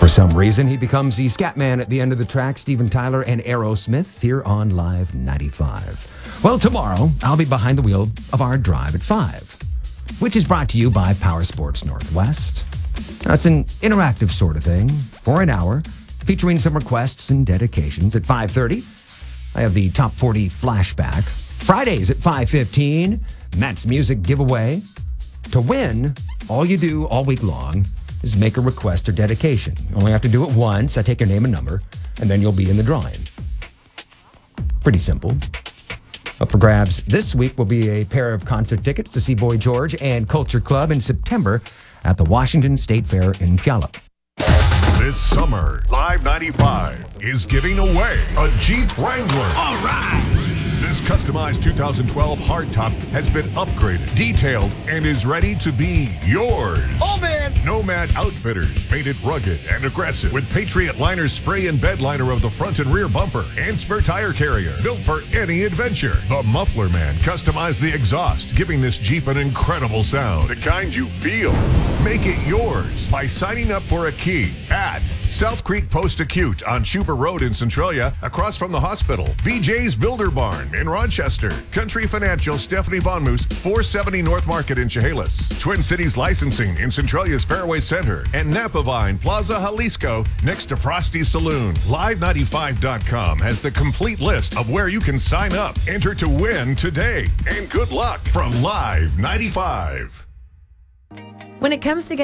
some reason, he becomes the scat man at the end of the track, Steven Tyler and Aerosmith, here on Live 95. Well, tomorrow, I'll be behind the wheel of our drive at 5, which is brought to you by Power Sports Northwest. Now, it's an interactive sort of thing for an hour, featuring some requests and dedications. At 5:30, I have the Top 40 Flashback. Fridays at 5:15, Matt's Music Giveaway. To win, all you do all week long is make a request or dedication. You only have to do it once. I take your name and number, and then you'll be in the drawing. Pretty simple. Up for grabs this week will be a pair of concert tickets to see Boy George and Culture Club in September at the Washington State Fair in Gallup. This summer, Live 95 is giving away a Jeep Wrangler. All right! This customized 2012 hardtop has been upgraded, detailed, and is ready to be yours. Oh, man! Nomad Outfitters made it rugged and aggressive with Patriot Liner spray and bed liner of the front and rear bumper and spare tire carrier, built for any adventure. The Muffler Man customized the exhaust, giving this Jeep an incredible sound, the kind you feel. Make it yours by signing up for a key at South Creek Post Acute on Schuber Road in Centralia, across from the hospital. VJ's Builder Barn in Rochester. Country Financial Stephanie Von Moose, 470 North Market in Chehalis. Twin Cities Licensing in Centralia's Fairway Center. And Napa Vine Plaza Jalisco next to Frosty Saloon. Live95.com has the complete list of where you can sign up. Enter to win today. And good luck from Live 95. When it comes to